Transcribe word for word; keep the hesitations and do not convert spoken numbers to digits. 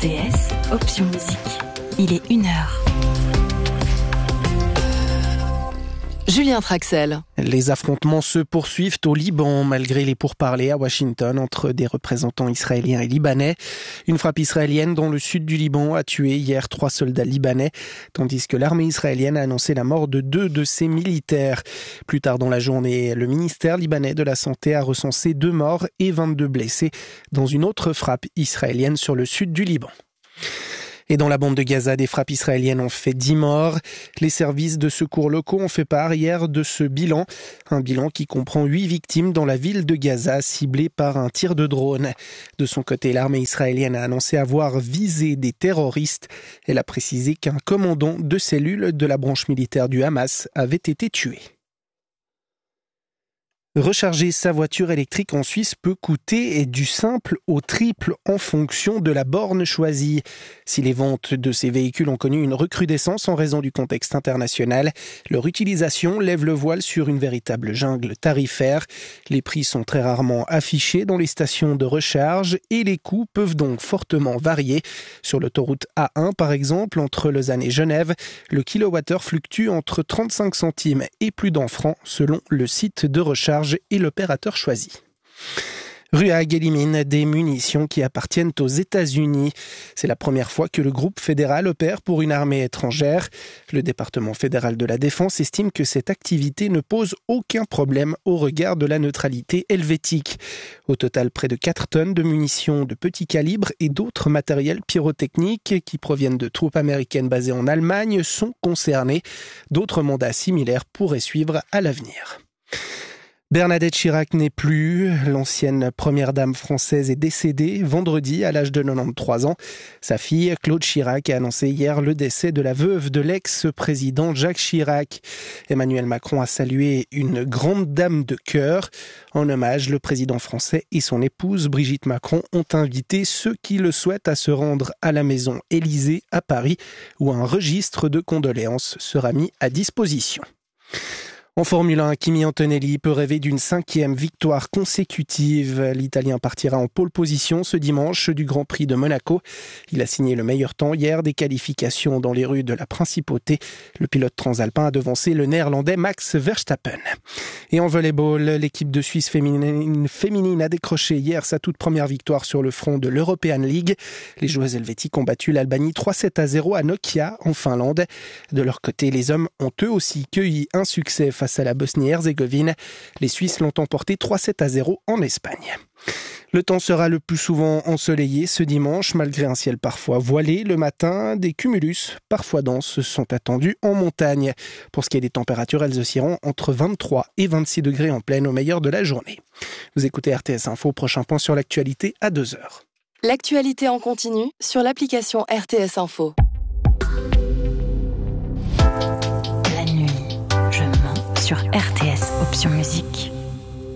T S, option musique. Il est une heure. Julien Traxel. Les affrontements se poursuivent au Liban malgré les pourparlers à Washington entre des représentants israéliens et libanais. Une frappe israélienne dans le sud du Liban a tué hier trois soldats libanais, tandis que l'armée israélienne a annoncé la mort de deux de ses militaires. Plus tard dans la journée, le ministère libanais de la Santé a recensé deux morts et vingt-deux blessés dans une autre frappe israélienne sur le sud du Liban. Et dans la bande de Gaza, des frappes israéliennes ont fait dix morts. Les services de secours locaux ont fait part hier de ce bilan. Un bilan qui comprend huit victimes dans la ville de Gaza, ciblées par un tir de drone. De son côté, l'armée israélienne a annoncé avoir visé des terroristes. Elle a précisé qu'un commandant de cellule de la branche militaire du Hamas avait été tué. Recharger sa voiture électrique en Suisse peut coûter du simple au triple en fonction de la borne choisie. Si les ventes de ces véhicules ont connu une recrudescence en raison du contexte international, leur utilisation lève le voile sur une véritable jungle tarifaire. Les prix sont très rarement affichés dans les stations de recharge et les coûts peuvent donc fortement varier. Sur l'autoroute A un, par exemple, entre Lausanne et Genève, le kilowattheure fluctue entre trente-cinq centimes et plus d'un franc selon le site de recharge et l'opérateur choisi. RUAG élimine des munitions qui appartiennent aux États-Unis. C'est la première fois que le groupe fédéral opère pour une armée étrangère. Le département fédéral de la Défense estime que cette activité ne pose aucun problème au regard de la neutralité helvétique. Au total, près de quatre tonnes de munitions de petit calibre et d'autres matériels pyrotechniques qui proviennent de troupes américaines basées en Allemagne sont concernés. D'autres mandats similaires pourraient suivre à l'avenir. Bernadette Chirac n'est plus. L'ancienne première dame française est décédée vendredi à l'âge de quatre-vingt-treize ans. Sa fille, Claude Chirac, a annoncé hier le décès de la veuve de l'ex-président Jacques Chirac. Emmanuel Macron a salué une grande dame de cœur. En hommage, le président français et son épouse Brigitte Macron ont invité ceux qui le souhaitent à se rendre à la maison Élysée à Paris, où un registre de condoléances sera mis à disposition. En Formule un, Kimi Antonelli peut rêver d'une cinquième victoire consécutive. L'Italien partira en pole position ce dimanche du Grand Prix de Monaco. Il a signé le meilleur temps hier des qualifications dans les rues de la Principauté. Le pilote transalpin a devancé le Néerlandais Max Verstappen. Et en volleyball, l'équipe de Suisse féminine, féminine a décroché hier sa toute première victoire sur le front de l'European League. Les joueuses helvétiques ont battu l'Albanie trois sept à zéro à Nokia en Finlande. De leur côté, les hommes ont eux aussi cueilli un succès face à la Bosnie-Herzégovine. Les Suisses l'ont emporté trois sept à zéro en Espagne. Le temps sera le plus souvent ensoleillé ce dimanche, malgré un ciel parfois voilé. Le matin, des cumulus parfois denses sont attendus en montagne. Pour ce qui est des températures, elles oscilleront entre vingt-trois et vingt-six degrés en pleine au meilleur de la journée. Vous écoutez R T S Info, prochain point sur l'actualité à deux heures. L'actualité en continu sur l'application R T S Info. La nuit, je mens sur R T S, option musique.